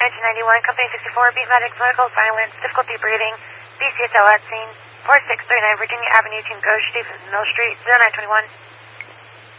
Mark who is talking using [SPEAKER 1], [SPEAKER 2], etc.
[SPEAKER 1] 1991, Company 64, beat medics, medical silence, difficulty breathing, BCSL at scene, 4639 Virginia Avenue, Team Go, Steve Mill Street, 0921.